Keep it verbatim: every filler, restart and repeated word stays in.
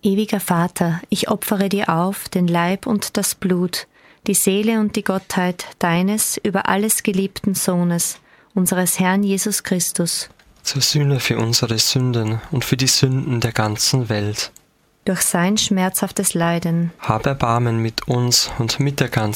Ewiger Vater, ich opfere dir auf den Leib und das Blut, die Seele und die Gottheit deines über alles geliebten Sohnes, unseres Herrn Jesus Christus, zur Sühne für unsere Sünden und für die Sünden der ganzen Welt. durch sein schmerzhaftes Leiden, Hab Erbarmen mit uns und mit der ganzen